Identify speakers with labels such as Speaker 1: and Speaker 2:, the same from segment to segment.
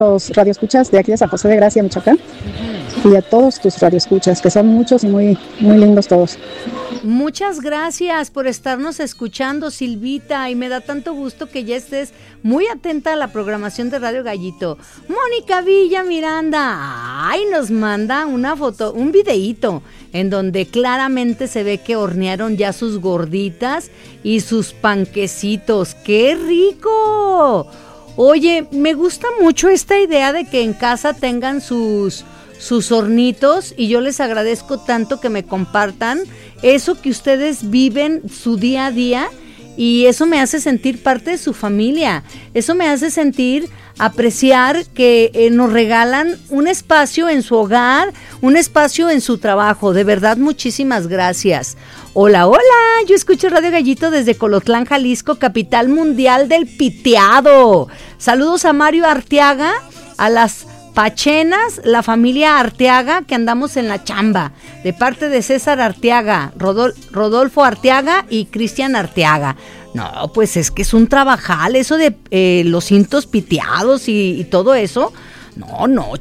Speaker 1: los radioescuchas de aquí de San José de Gracia, Michoacán, y a todos tus radioescuchas, que son muchos y muy, muy lindos todos.
Speaker 2: Muchas gracias por estarnos escuchando, Silvita, y me da tanto gusto que ya estés muy atenta a la programación de Radio Gallito. Mónica Villa Miranda, ay, nos manda una foto, un videíto, en donde claramente se ve que hornearon ya sus gorditas y sus panquecitos. ¡Qué rico! Oye, me gusta mucho esta idea de que en casa tengan sus hornitos, y yo les agradezco tanto que me compartan eso que ustedes viven su día a día, y eso me hace sentir parte de su familia, eso me hace sentir apreciar que nos regalan un espacio en su hogar, un espacio en su trabajo. De verdad, muchísimas gracias. Hola, hola, yo escucho Radio Gallito desde Colotlán, Jalisco, capital mundial del piteado. Saludos a Mario Arteaga, a las Pachenas, la familia Arteaga, que andamos en la chamba, de parte de César Arteaga, Rodolfo Arteaga y Cristian Arteaga. No, pues es que es un trabajal eso de los cintos piteados y todo eso. No,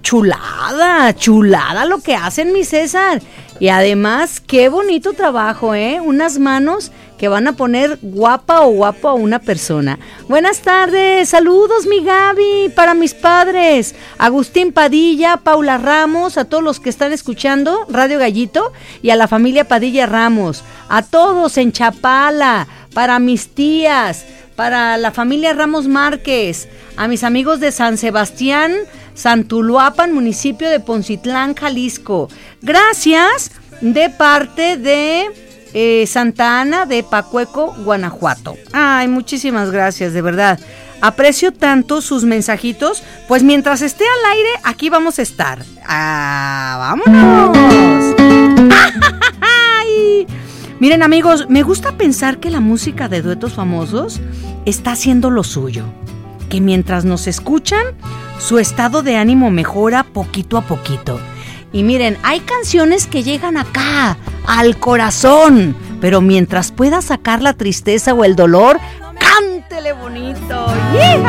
Speaker 2: chulada lo que hacen, mi César. Y además, qué bonito trabajo, unas manos que van a poner guapa o guapo a una persona. Buenas tardes, saludos mi Gaby, para mis padres, Agustín Padilla, Paula Ramos, a todos los que están escuchando Radio Gallito y a la familia Padilla Ramos, a todos en Chapala, para mis tías, para la familia Ramos Márquez, a mis amigos de San Sebastián, Santuluapan, municipio de Poncitlán, Jalisco. Gracias de parte de Santa Ana de Pacueco, Guanajuato. Ay, muchísimas gracias, de verdad. Aprecio tanto sus mensajitos. Pues mientras esté al aire, aquí vamos a estar. ¡Vámonos! ¡Ay! Miren, amigos, me gusta pensar que la música de duetos famosos está haciendo lo suyo. Que mientras nos escuchan, su estado de ánimo mejora poquito a poquito. Y miren, hay canciones que llegan acá, al corazón, pero mientras pueda sacar la tristeza o el dolor, cántele bonito. ¡Hija!